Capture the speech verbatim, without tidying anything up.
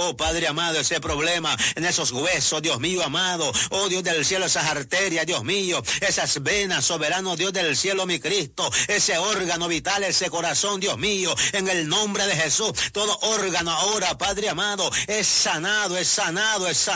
oh Padre amado, ese problema en esos huesos, Dios mío amado, oh Dios del cielo, esas arterias, Dios mío, esas venas, soberano Dios del cielo, mi Cristo, ese órgano vital, ese corazón, Dios mío, en el nombre de Jesús, todo órgano ahora, Padre amado, es sanado, es sanado, es sanado.